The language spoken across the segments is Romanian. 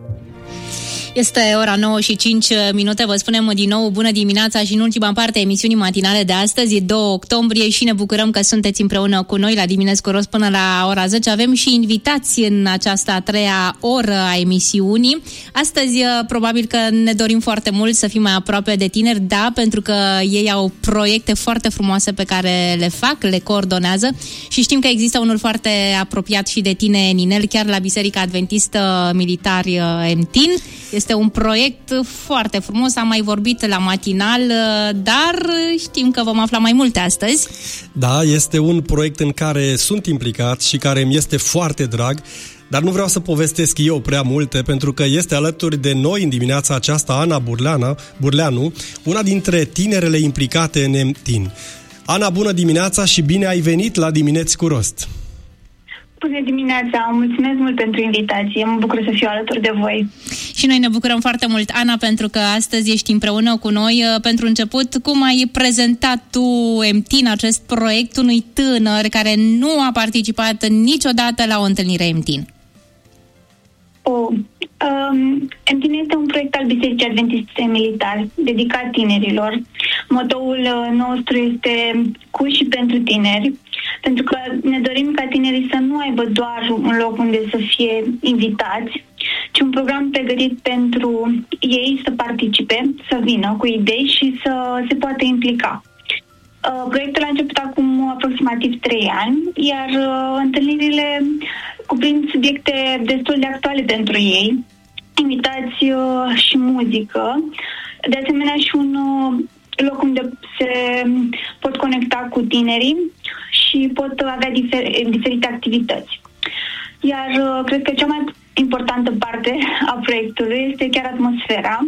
Este ora 9:05. Vă spunem din nou bună dimineața și în ultima parte a emisiunii matinale de astăzi, 2 octombrie, și ne bucurăm că sunteți împreună cu noi la Dimineți cu Rost până la ora 10. Avem și invitați în această a treia oră a emisiunii. Astăzi probabil că ne dorim foarte mult să fim mai aproape de tineri, da, pentru că ei au proiecte foarte frumoase pe care le fac, le coordonează și știm că există unul foarte apropiat și de tine, Ninel, chiar la Biserica Adventistă Militari Emtin. Este un proiect foarte frumos, am mai vorbit la matinal, dar știm că vom afla mai multe astăzi. Da, este un proiect în care sunt implicat și care îmi este foarte drag, dar nu vreau să povestesc eu prea multe, pentru că este alături de noi în dimineața aceasta Ana Burleanu, una dintre tinerele implicate în Emtin. Ana, bună dimineața și bine ai venit la Dimineți cu Rost! Bună dimineața! Mulțumesc mult pentru invitație. Mă bucur să fiu alături de voi. Și noi ne bucurăm foarte mult, Ana, pentru că astăzi ești împreună cu noi. Pentru început, cum ai prezentat tu Emtin, acest proiect unui tânăr care nu a participat niciodată la o întâlnire Emtin? Emtin este un proiect al Bisericii Adventiste Militari, dedicat tinerilor. Motoul nostru este cu și pentru tineri, pentru că ne dorim ca tinerii să nu aibă doar un loc unde să fie invitați, ci un program pregătit pentru ei să participe, să vină cu idei și să se poată implica. Proiectul a început acum aproximativ 3 ani, iar întâlnirile cuprind subiecte destul de actuale pentru ei, invitați și muzică, de asemenea și un loc unde se pot conecta cu tinerii și pot avea diferite activități. Iar cred că cea mai importantă parte a proiectului este chiar atmosfera,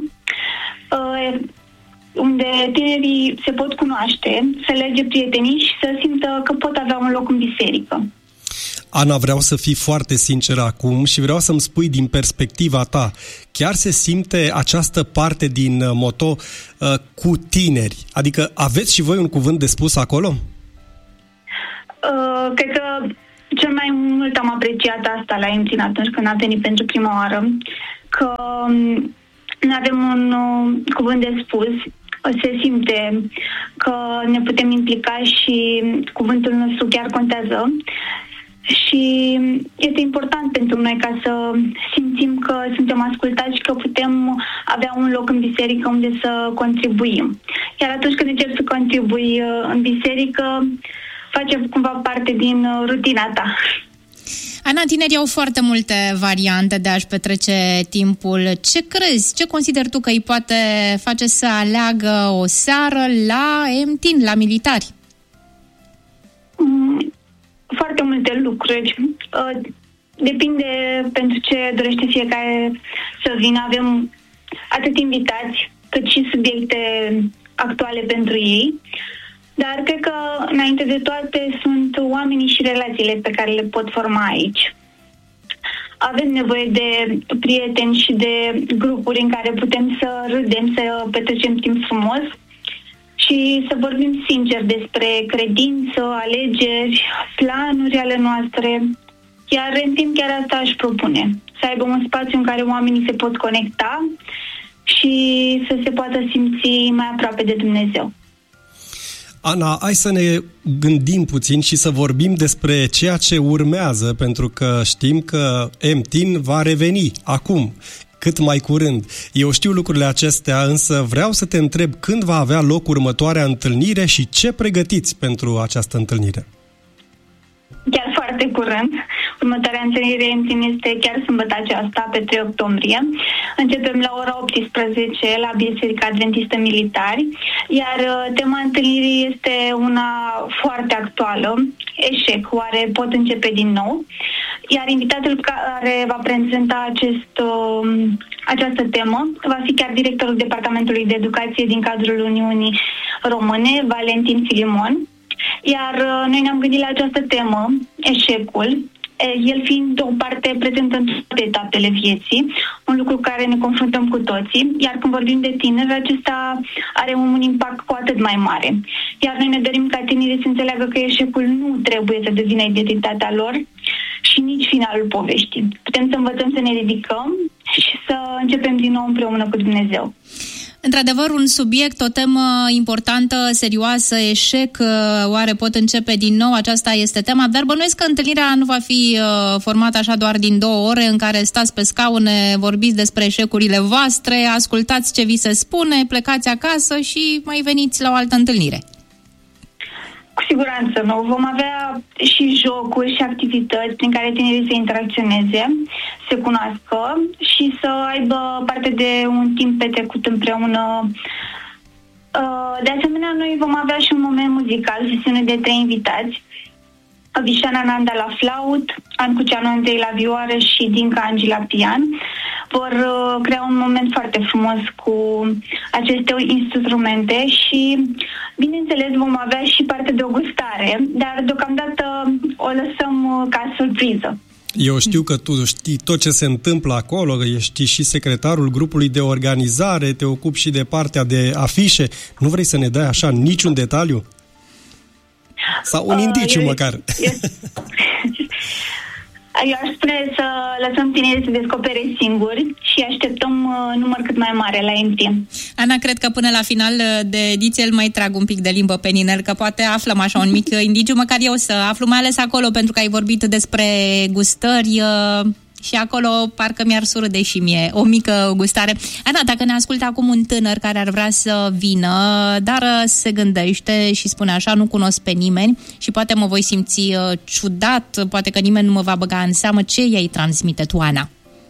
unde tinerii se pot cunoaște, să lege prietenii și să simtă că pot avea un loc în biserică. Ana, vreau să fii foarte sinceră acum și vreau să-mi spui din perspectiva ta, chiar se simte această parte din moto cu tineri? Adică aveți și voi un cuvânt de spus acolo? Cred că cel mai mult am apreciat asta la Emtin atunci când am venit pentru prima oară, că noi avem un cuvânt de spus, se simte că ne putem implica și cuvântul nostru chiar contează. Și este important pentru noi ca să simțim că suntem ascultați și că putem avea un loc în biserică unde să contribuim. Iar atunci când încerci să contribui în biserică, face cumva parte din rutina ta. Ana, tinerii au foarte multe variante de a-și petrece timpul. Ce crezi? Ce consideri tu că îi poate face să aleagă o seară la Emtin, la militari? Foarte multe lucruri. Depinde pentru ce dorește fiecare să vină. Avem atât invitați, cât și subiecte actuale pentru ei. Dar cred că, înainte de toate, sunt oamenii și relațiile pe care le pot forma aici. Avem nevoie de prieteni și de grupuri în care putem să râdem, să petrecem timp frumos și să vorbim sincer despre credință, alegeri, planuri ale noastre. Iar în timp chiar asta aș propune. Să aibă un spațiu în care oamenii se pot conecta și să se poată simți mai aproape de Dumnezeu. Ana, hai să ne gândim puțin și să vorbim despre ceea ce urmează, pentru că știm că Emtin va reveni acum, cât mai curând. Eu știu lucrurile acestea, însă vreau să te întreb când va avea loc următoarea întâlnire și ce pregătiți pentru această întâlnire. Chiar foarte curând. Următoarea întâlnire Emtin este chiar sâmbătă aceasta, pe 3 octombrie. Începem la ora 18 la Biserica Adventistă Militari, iar tema întâlnirii este una foarte actuală. Eșec, oare pot începe din nou? Iar invitatul care va prezenta această temă va fi chiar directorul Departamentului de Educație din cadrul Uniunii Române, Valentin Filimon. Iar noi ne-am gândit la această temă, eșecul, el fiind o parte prezentă în toate etapele vieții, un lucru cu care ne confruntăm cu toții, iar când vorbim de tineri, acesta are un impact cu atât mai mare. Iar noi ne dorim ca tinerii să înțeleagă că eșecul nu trebuie să devină identitatea lor și nici finalul poveștii. Putem să învățăm să ne ridicăm și să începem din nou împreună cu Dumnezeu. Într-adevăr, un subiect, o temă importantă, serioasă, eșec, oare pot începe din nou? Aceasta este tema, dar bănuiesc că întâlnirea nu va fi formată așa doar din 2 ore în care stați pe scaune, vorbiți despre eșecurile voastre, ascultați ce vi se spune, plecați acasă și mai veniți la o altă întâlnire. Cu siguranță nu. Vom avea și jocuri și activități prin care tinerii să interacționeze, să cunoască și să aibă parte de un timp petrecut împreună. De asemenea, noi vom avea și un moment muzical, sesiune de 3 invitați. Vișana Nanda la flaut, Ancuceanu Andrei la vioară și Dinca Angi la pian. Vor crea un moment foarte frumos cu aceste instrumente și, bineînțeles, vom avea și parte de o gustare, dar deocamdată o lăsăm ca surpriză. Eu știu că tu știi tot ce se întâmplă acolo, ești și secretarul grupului de organizare, te ocupi și de partea de afișe. Nu vrei să ne dai așa niciun detaliu? Sau un indiciu măcar. Eu aș spune să lăsăm tinerii să descopere singuri și așteptăm număr cât mai mare la MT. Ana, cred că până la final de ediție îl mai trag un pic de limbă pe Ninel, că poate aflăm așa un mic indiciu, măcar eu să aflu, mai ales acolo, pentru că ai vorbit despre gustări și acolo parcă mi-ar surâde și mie o mică gustare. Ana, dacă ne ascultă acum un tânăr care ar vrea să vină, dar se gândește și spune așa, nu cunosc pe nimeni și poate mă voi simți ciudat, poate că nimeni nu mă va băga în seamă, ce i-ai transmite tu, Ana?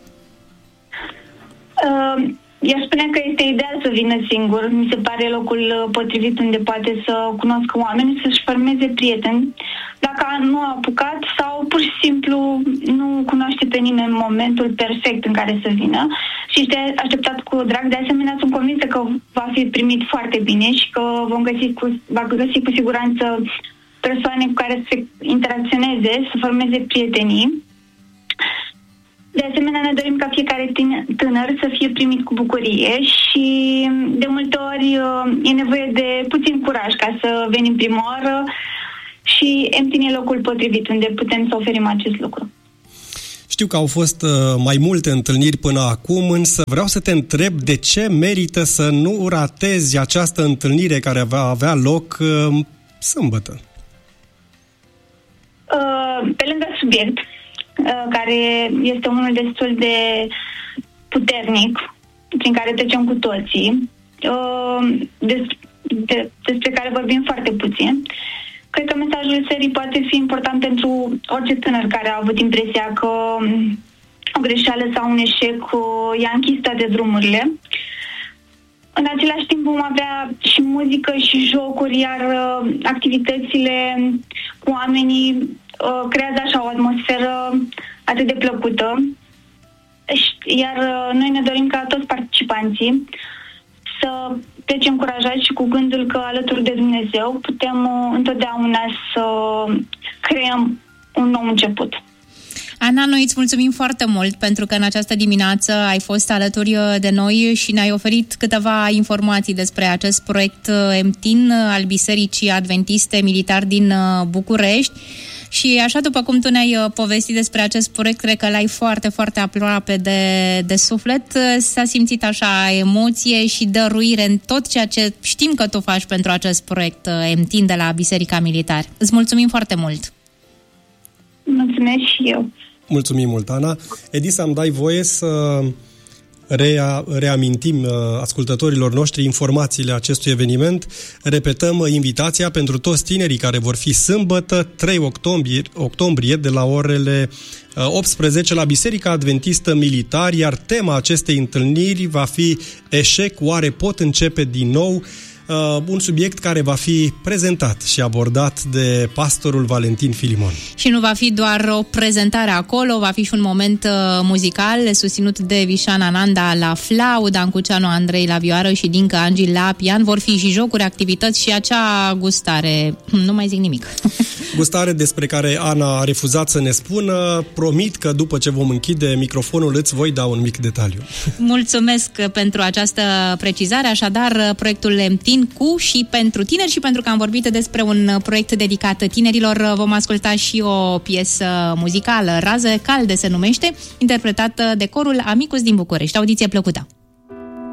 Eu spune că este ideal să vină singur. Mi se pare locul potrivit unde poate să cunoască oameni, să-și formeze prieteni. Dacă nu a apucat sau pur și simplu nu cunoaște pe nimeni în momentul perfect în care să vină și este așteptat cu drag. De asemenea, sunt convinsă că va fi primit foarte bine și că va găsi cu siguranță persoane cu care să interacționeze, să formeze prietenii. De asemenea, ne dorim ca fiecare tânăr să fie primit cu bucurie și de multe ori e nevoie de puțin curaj ca să venim prima oară și MT e locul potrivit unde putem să oferim acest lucru. Știu că au fost mai multe întâlniri până acum, însă vreau să te întreb de ce merită să nu ratezi această întâlnire care va avea loc sâmbătă. Pe lângă subiect, care este unul destul de puternic, prin care trecem cu toții, despre care vorbim foarte puțin. Cred că mesajul serii poate fi important pentru orice tânăr care a avut impresia că o greșeală sau un eșec i-a închis toate drumurile. În același timp vom avea și muzică și jocuri, iar activitățile cu oamenii creează așa o atmosferă atât de plăcută. Iar noi ne dorim ca toți participanții să trecem încurajați și cu gândul că alături de Dumnezeu putem întotdeauna să creăm un nou început. Ana, noi îți mulțumim foarte mult pentru că în această dimineață ai fost alături de noi și ne-ai oferit câteva informații despre acest proiect MTIN al Bisericii Adventiste Militari din București. Și așa după cum tu ne-ai povestit despre acest proiect, cred că l-ai foarte, foarte aproape de suflet. S-a simțit așa emoție și dăruire în tot ceea ce știm că tu faci pentru acest proiect MTIN de la Biserica Militari. Îți mulțumim foarte mult! Mulțumesc și eu! Mulțumim mult, Ana! Edisa, îmi dai voie să reamintim ascultătorilor noștri informațiile acestui eveniment. Repetăm invitația pentru toți tinerii care vor fi sâmbătă, 3 octombrie, de la orele 18 la Biserica Adventistă Militari, iar tema acestei întâlniri va fi Eșec, oare pot începe din nou? Un subiect care va fi prezentat și abordat de pastorul Valentin Filimon. Și nu va fi doar o prezentare acolo, va fi și un moment muzical susținut de Vișana Nanda la flaut, Ancuceanu Andrei la vioară și Dinca Angi la pian. Vor fi și jocuri, activități și acea gustare. Nu mai zic nimic. Gustare despre care Ana a refuzat să ne spună. Promit că după ce vom închide microfonul îți voi da un mic detaliu. Mulțumesc pentru această precizare. Așadar, proiectul MTIN din, cu și pentru tineri. Și pentru că am vorbit despre un proiect dedicat tinerilor, vom asculta și o piesă muzicală, Rază calde se numește, interpretată de corul Amicus din București. Audiție plăcută!